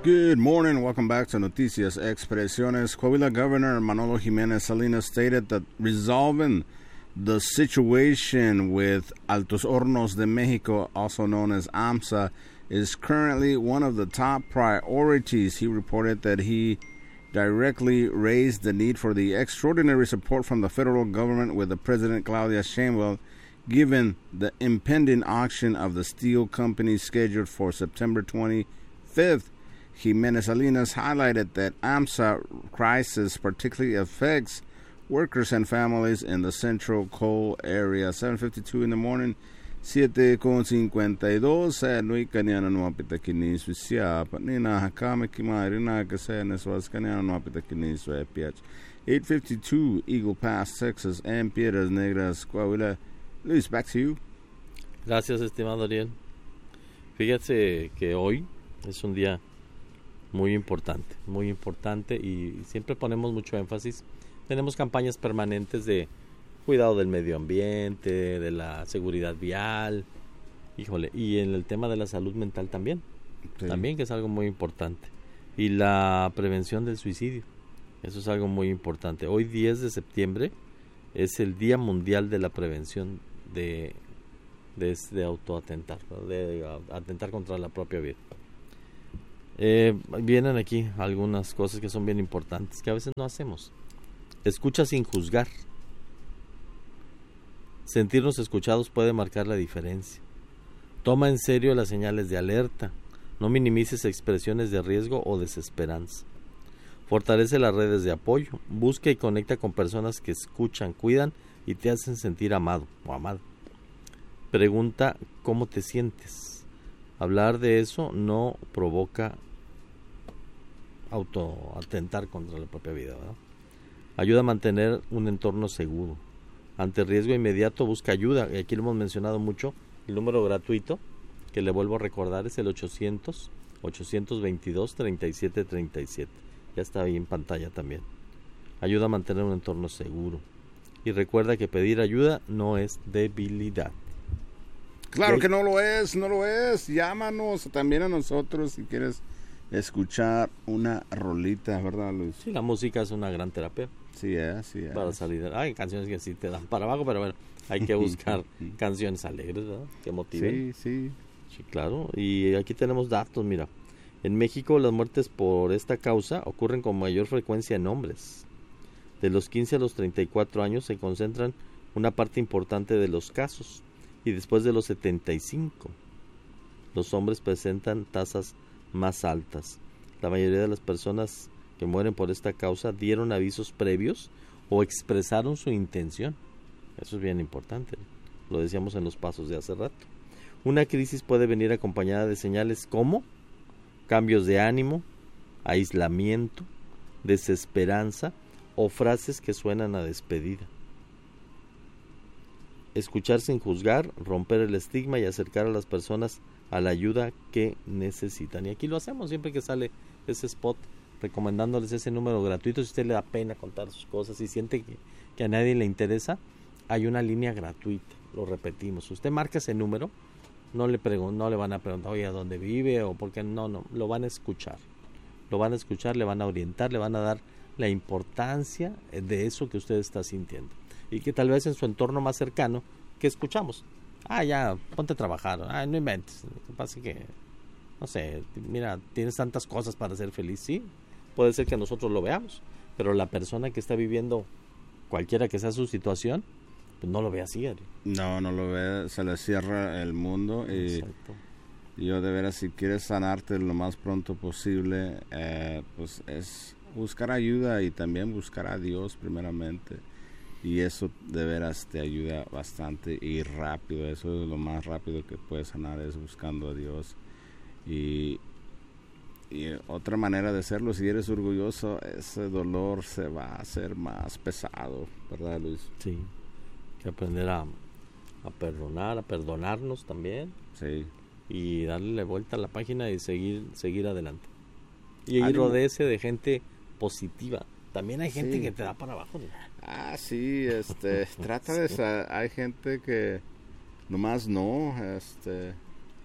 Good morning. Welcome back to Noticias Expresiones. Coahuila Governor Manolo Jiménez Salinas stated that resolving the situation with Altos Hornos de Mexico, also known as AMSA, is currently one of the top priorities. He reported that he directly raised the need for the extraordinary support from the federal government with the President Claudia Sheinbaum, given the impending auction of the steel company scheduled for September 25th. Jimenez Salinas highlighted that AMSA crisis particularly affects workers and families in the central coal area. 7:52 in the morning, 7:52. Nui kaniana no apita kinis visia, but nina hakame kimari na kasenes was kaniana no apita kinis vepiach. 8:52 Eagle Pass, Texas, and Piedras Negras, Coahuila. Luis, back to you. Gracias, estimado Ariel. Fíjate que hoy es un día muy importante y siempre ponemos mucho énfasis. Tenemos campañas permanentes de cuidado del medio ambiente, de la seguridad vial, y en el tema de la salud mental también, también que es algo muy importante. Y la prevención del suicidio, eso es algo muy importante. Hoy 10 de septiembre es el Día Mundial de la Prevención de autoatentar, de atentar contra la propia vida. Vienen aquí algunas cosas que son bien importantes, que a veces no hacemos. Escucha sin juzgar. Sentirnos escuchados puede marcar la diferencia. Toma en serio las señales de alerta. No minimices expresiones de riesgo o desesperanza. Fortalece las redes de apoyo. Busca y conecta con personas que escuchan, cuidan y te hacen sentir amado o amada. Pregunta cómo te sientes. Hablar de eso no provoca autoatentar contra la propia vida, ¿verdad? Ayuda a mantener un entorno seguro. Ante riesgo inmediato busca ayuda. Y aquí lo hemos mencionado mucho. El número gratuito, que le vuelvo a recordar, es el 800-822-3737. Ya está ahí en pantalla también. Ayuda a mantener un entorno seguro. Y recuerda que pedir ayuda no es debilidad. Claro que no lo es. Llámanos también a nosotros si quieres escuchar una rolita, ¿verdad, Luis? Sí, la música es una gran terapia. Sí es. Para salir. Hay canciones que sí te dan para abajo, pero bueno, hay que buscar canciones alegres, ¿verdad? Que motiven. Sí, claro. Y aquí tenemos datos, mira. En México las muertes por esta causa ocurren con mayor frecuencia en hombres. De los 15 a los 34 años se concentran una parte importante de los casos. Y después de los 75, los hombres presentan tasas más altas. La mayoría de las personas que mueren por esta causa dieron avisos previos o expresaron su intención. Eso es bien importante. Lo decíamos en los pasos de hace rato. Una crisis puede venir acompañada de señales como cambios de ánimo, aislamiento, desesperanza o frases que suenan a despedida. Escuchar sin juzgar, romper el estigma y acercar a las personas a la ayuda que necesitan. Y aquí lo hacemos siempre que sale ese spot, recomendándoles ese número gratuito. Si a usted le da pena contar sus cosas y siente que a nadie le interesa, hay una línea gratuita, lo repetimos. Usted marca ese número, no le van a preguntar, oye, ¿a dónde vive? O por qué no, lo van a escuchar. Lo van a escuchar, le van a orientar, le van a dar la importancia de eso que usted está sintiendo. Y que tal vez en su entorno más cercano, que escuchamos, ya, ponte a trabajar, no inventes, lo que pasa es que, no sé, mira, tienes tantas cosas para ser feliz, sí, puede ser que nosotros lo veamos, pero la persona que está viviendo, cualquiera que sea su situación, pues no lo ve así, Ari. No lo ve, se le cierra el mundo y exacto. Yo de veras, si quieres sanarte lo más pronto posible, pues es buscar ayuda y también buscar a Dios primeramente. Y eso de veras te ayuda bastante y rápido. Eso es lo más rápido que puedes sanar, es buscando a Dios. Y otra manera de hacerlo, si eres orgulloso, ese dolor se va a hacer más pesado, ¿verdad, Luis? Sí, hay que aprender a perdonar, a perdonarnos también. Sí. Y darle vuelta a la página y seguir adelante. Y rodéese de gente positiva. También hay gente que te da para abajo. Sí, trata de hay gente que nomás no,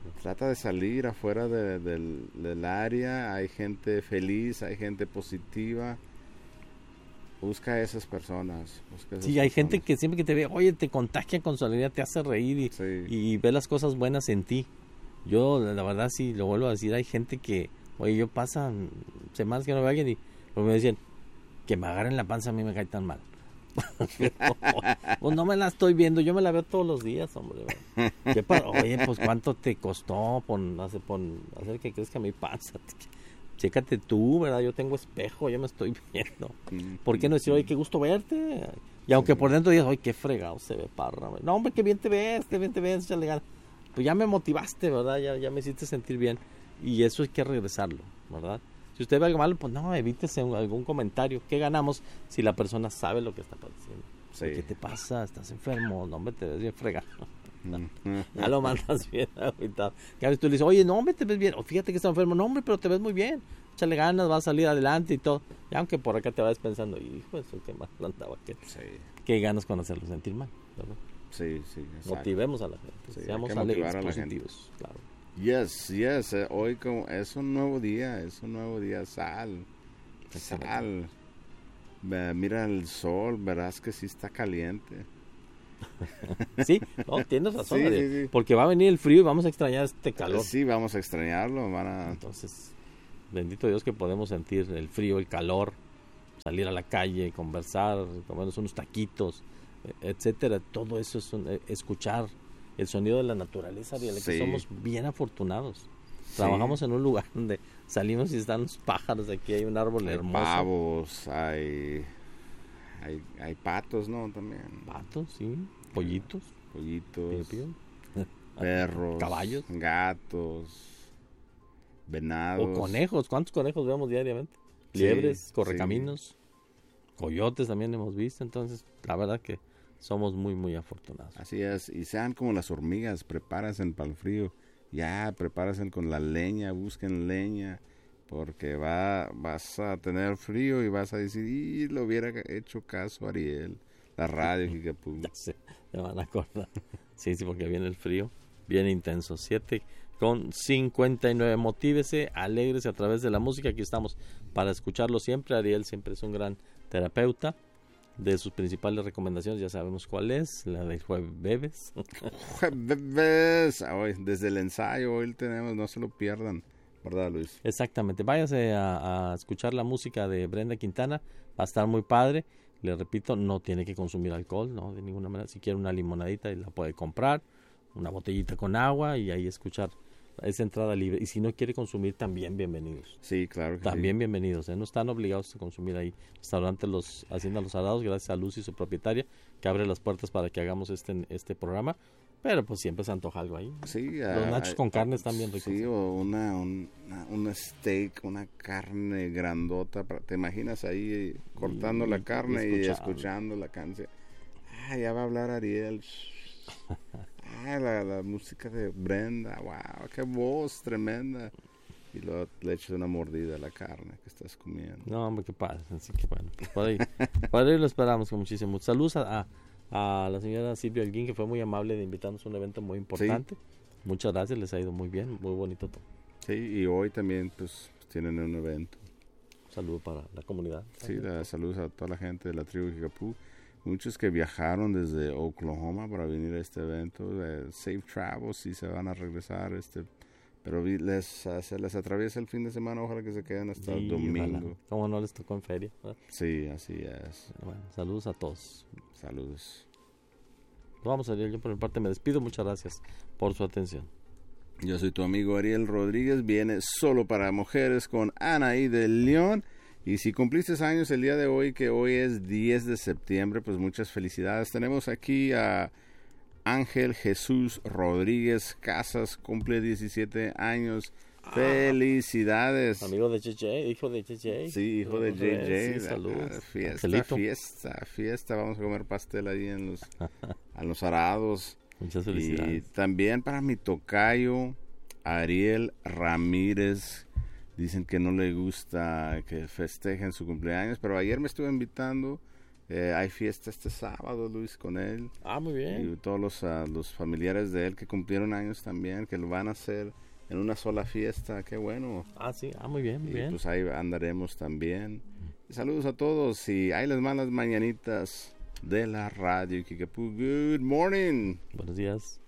Trata de salir afuera del área. Hay gente feliz, hay gente positiva. Busca a esas personas. Sí, hay gente que siempre que te ve, oye, te contagia con su alegría, te hace reír y ve las cosas buenas en ti. Yo, la verdad, sí, lo vuelvo a decir, hay gente que, oye, yo pasan semanas que no veo a alguien y me decían, que me agarren la panza a mí me cae tan mal. Pues no me la estoy viendo, yo me la veo todos los días, hombre. Oye, pues ¿cuánto te costó hacer que crezca mi panza? Chécate tú, ¿verdad? Yo tengo espejo, yo me estoy viendo. ¿Por qué no decir, oye, qué gusto verte? Y aunque por dentro digas, oye, qué fregado se ve, parra. No, hombre, qué bien te ves, échale ganas. Pues ya me motivaste, ¿verdad? Ya me hiciste sentir bien. Y eso hay que regresarlo, ¿verdad? Si usted ve algo malo, pues no, evítese algún comentario. ¿Qué ganamos si la persona sabe lo que está padeciendo? Sí. ¿Qué te pasa? ¿Estás enfermo? No, hombre, te ves bien fregado. Ya lo mandas bien agüitado. Que a veces tú le dices, oye, no, hombre, te ves bien. O fíjate que está enfermo. No, hombre, pero te ves muy bien. Échale ganas, va a salir adelante y todo. Y aunque por acá te vayas pensando, hijo, eso qué mal plantaba aquel. Sí. Qué ganas con hacerlo sentir mal, ¿verdad? Sí, exacto. Motivemos a la gente. Sí, seamos alegres, positivos, claro. Yes. Hoy como es un nuevo día, sal. Mira el sol, verás que sí está caliente. Sí, no, tienes razón, sí. Porque va a venir el frío y vamos a extrañar este calor. Sí, vamos a extrañarlo, Entonces, bendito Dios que podemos sentir el frío, el calor, salir a la calle, conversar, comernos unos taquitos, etcétera. Todo eso es escuchar el sonido de la naturaleza, de la que somos bien afortunados. Sí. Trabajamos en un lugar donde salimos y están los pájaros, aquí hay un árbol hermoso. Pavos, hay patos, ¿no? También. Patos, sí. Pollitos. Perros. Caballos. Gatos. Venados. O conejos. ¿Cuántos conejos vemos diariamente? Liebres, correcaminos. Coyotes también hemos visto. Entonces, la verdad que somos muy, muy afortunados. Así es. Y sean como las hormigas. Prepárense para el frío. Prepárense con la leña. Busquen leña. Porque vas a tener frío y vas a decir, lo hubiera hecho caso Ariel, la radio Jicapú. Ya sé, me van a acordar. Sí, porque viene el frío, viene intenso. 7:59. Motívese, alégrese a través de la música. Aquí estamos para escucharlo siempre. Ariel siempre es un gran terapeuta. De sus principales recomendaciones ya sabemos cuál es, la de jueves. Jueves. Desde el ensayo hoy tenemos, no se lo pierdan. ¿Verdad, Luis? Exactamente. Váyase a escuchar la música de Brenda Quintana. Va a estar muy padre. Le repito, no tiene que consumir alcohol, ¿no? De ninguna manera. Si quiere una limonadita, la puede comprar. Una botellita con agua y ahí escuchar. Es entrada libre. Y si no quiere consumir, también bienvenidos. Sí, claro que también bienvenidos. No están obligados a consumir ahí. Restaurante Hacienda Los Arados, gracias a Lucy, su propietaria, que abre las puertas para que hagamos este programa. Pero pues siempre se antoja algo ahí. Sí, los nachos con carne están bien ricos. Sí, o una steak, una carne grandota. ¿Te imaginas ahí cortando la carne y escuchando la canción? Ya va a hablar Ariel. La música de Brenda. Wow, qué voz tremenda. Y luego le echas una mordida a la carne que estás comiendo. No, hombre, qué padre. Así que bueno, pues por ahí lo esperamos con muchísimo. Saludos a la señora Silvia Elguín, que fue muy amable de invitarnos a un evento muy importante. Sí. Muchas gracias, les ha ido muy bien, muy bonito todo. Sí, y hoy también pues tienen un evento. Saludos para la comunidad. Sí, saludos a toda la gente de la tribu Jicapú. Muchos que viajaron desde Oklahoma para venir a este evento. Safe travels y se van a regresar. Pero se les atraviesa el fin de semana, ojalá que se queden hasta el domingo. Ojalá. ¿Cómo no les tocó en feria? ¿Verdad? Sí, así es. Bueno, saludos a todos. Saludos. Vamos, Ariel, yo por mi parte me despido. Muchas gracias por su atención. Yo soy tu amigo Ariel Rodríguez. Viene solo para mujeres con Anaí de León. Y si cumpliste años el día de hoy, que hoy es 10 de septiembre, pues muchas felicidades. Tenemos aquí a Ángel Jesús Rodríguez Casas, cumple 17 años. Felicidades. Amigo de JJ, hijo de JJ. Sí, hijo de JJ. Sí, salud. Fiesta. Vamos a comer pastel ahí a los Arados. Muchas felicidades. Y también para mi tocayo, Ariel Ramírez. Dicen que no le gusta que festejen su cumpleaños, pero ayer me estuvo invitando Hay fiesta este sábado, Luis, con él. Muy bien. Y todos los familiares de él que cumplieron años también, que lo van a hacer en una sola fiesta. Qué bueno. Sí. Muy bien, muy bien. Pues ahí andaremos también. Saludos a todos y ahí les mando las mañanitas de la radio Kickapoo. Good morning. Buenos días.